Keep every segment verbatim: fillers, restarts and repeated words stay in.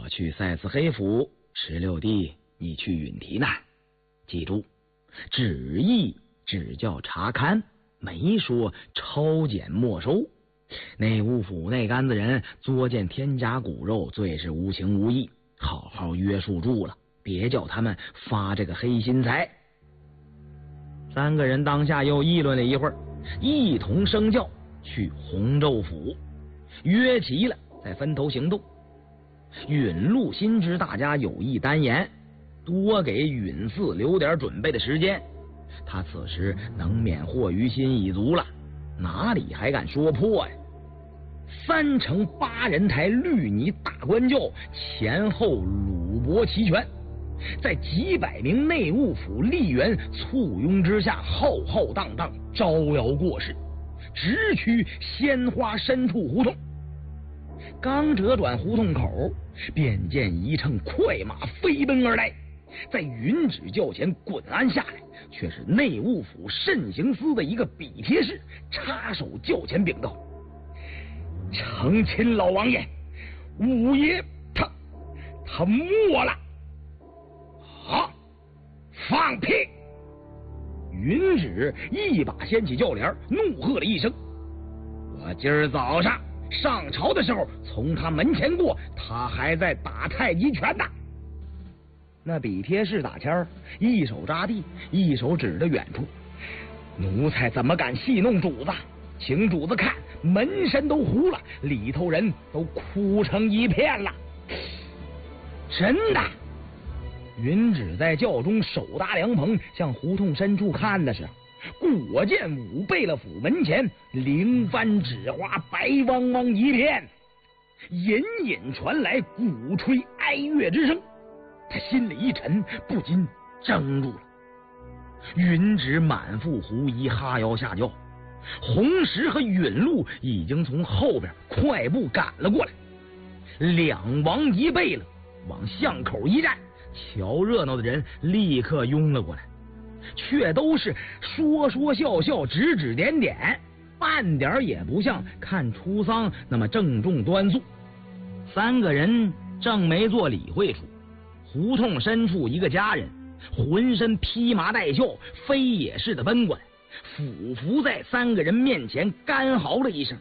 我去塞斯黑府，石榴弟你去允提难。记住，旨意只叫查勘，没说抄检没收。内务府那杆子人作践天家骨肉，最是无情无义，好好约束住了，别叫他们发这个黑心财。三个人当下又议论了一会儿，一同升轿去洪州府，约齐了再分头行动。允禄心知大家有意单言，多给允嗣留点准备的时间，他此时能免祸于心已足了，哪里还敢说破呀？三乘八人抬绿泥大官轿前后鲁帛齐全，在几百名内务府吏员簇拥之下，浩浩荡荡招摇过市，直趋鲜花深处胡同。刚折转胡同口，便见一乘快马飞奔而来，在允旨轿前滚鞍下来，却是内务府慎刑司的一个笔帖式，插手轿前禀道：承亲老王爷，五爷他他没了。好，放屁！允旨一把掀起轿帘，怒喝了一声：我今儿早上上朝的时候，从他门前过，他还在打太极拳呢。那笔帖式打签儿，一手扎地，一手指着远处。奴才怎么敢戏弄主子？请主子看，门神都糊了，里头人都哭成一片了。真的！允旨在轿中手搭凉棚，向胡同深处看的时候，果见武贝勒府门前灵幡纸花，白汪汪一片，隐隐传来鼓吹哀乐之声。他心里一沉，不禁怔住了。允旨满腹狐疑，哈腰下轿。洪石和允禄已经从后边快步赶了过来，两王一贝勒往巷口一站，瞧热闹的人立刻拥了过来，却都是说说笑笑，指指点点，半点也不像看出丧那么郑重端肃。三个人正没做理会处，胡同深处一个家人浑身披麻戴孝，飞也似的奔过来，俯伏在三个人面前，干嚎了一声：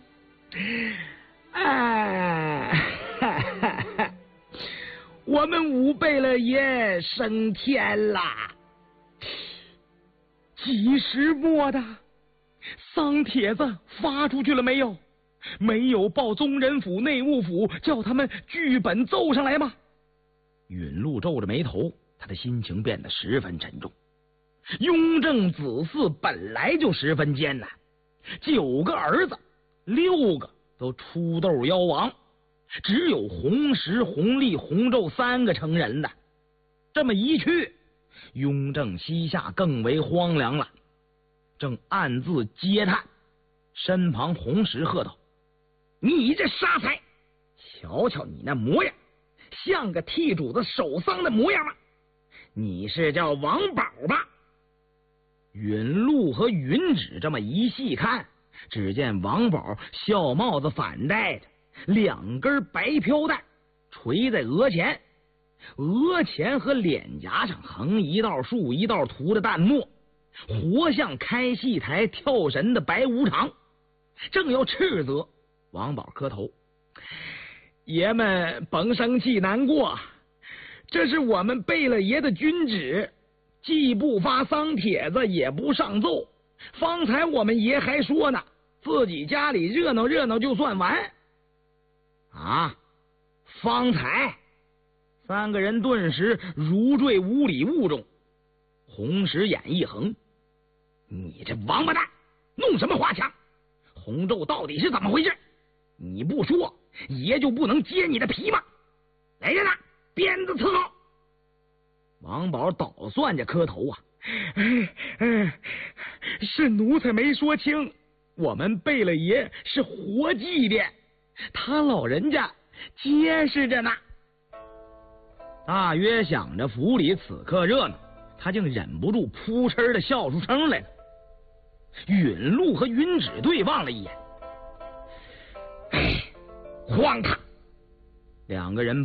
哎，我们武贝勒爷升天啦！几时摸的？丧帖子发出去了没有？没有报宗人府、内务府，叫他们据本奏上来吗？允禄皱着眉头，他的心情变得十分沉重。雍正子嗣本来就十分艰难，九个儿子，六个都出痘夭亡，只有洪石、洪历、洪昼三个成人的。这么一去，雍正膝下更为荒凉了，正暗自嗟叹，身旁洪石喝道：你这傻才，瞧瞧你那模样，像个替主子守丧的模样吗？你是叫王宝吧？允禄和允旨这么一细看，只见王宝孝帽子反戴着，两根白飘带垂在额前，额前和脸颊上横一道竖一道涂的淡墨，活像开戏台跳神的白无常。正要斥责，王宝磕头：爷们甭生气难过，这是我们贝勒爷的军旨，既不发丧帖子，也不上奏。方才我们爷还说呢，自己家里热闹热闹就算完。啊，方才三个人顿时如坠无里雾中。洪石眼一横：你这王八蛋，弄什么花枪？洪昼到底是怎么回事？你不说，爷就不能揭你的皮吗？来人呐，鞭子伺候！王宝捣算着磕头啊，哎哎，是奴才没说清，我们贝勒爷是活祭奠，他老人家结实着呢。大约想着府里此刻热闹，他竟忍不住扑哧的笑出声来了。允禄和允旨对望了一眼，哎，荒唐！两个人